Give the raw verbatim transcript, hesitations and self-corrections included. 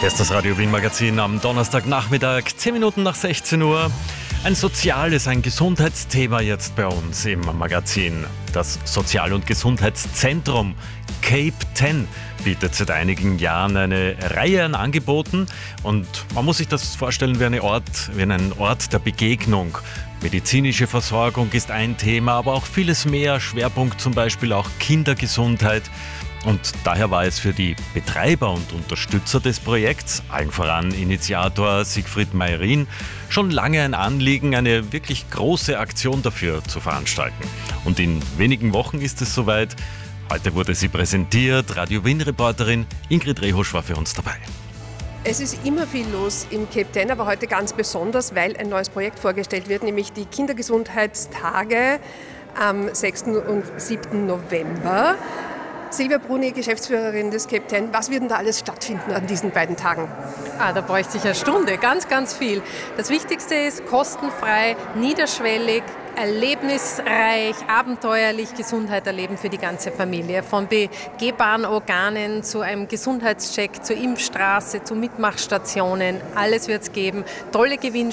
Hier ist das Radio Wien Magazin am Donnerstagnachmittag, zehn Minuten nach sechzehn Uhr. Ein soziales, ein Gesundheitsthema jetzt bei uns im Magazin. Das Sozial- und Gesundheitszentrum Cape zehn bietet seit einigen Jahren eine Reihe an Angeboten und man muss sich das vorstellen wie, eine Ort, wie einen Ort der Begegnung. Medizinische Versorgung ist ein Thema, aber auch vieles mehr. Schwerpunkt zum Beispiel auch Kindergesundheit. Und daher war es für die Betreiber und Unterstützer des Projekts, allen voran Initiator Siegfried Meyrin, schon lange ein Anliegen, eine wirklich große Aktion dafür zu veranstalten. Und in wenigen Wochen ist es soweit. Heute wurde sie präsentiert. Radio Wien-Reporterin Ingrid Rehosch war für uns dabei. Es ist immer viel los im Cape zehn, aber heute ganz besonders, weil ein neues Projekt vorgestellt wird, nämlich die Kindergesundheitstage am sechsten und siebten November. Silvia Bruni, Geschäftsführerin des Cape zehn, was wird denn da alles stattfinden an diesen beiden Tagen? Ah, da bräuchte ich eine Stunde, ganz, ganz viel. Das Wichtigste ist kostenfrei, niederschwellig, erlebnisreich, abenteuerlich Gesundheit erleben für die ganze Familie. Von begehbaren Organen zu einem Gesundheitscheck, zur Impfstraße, zu Mitmachstationen, alles wird es geben. Tolle Gewinnspiele.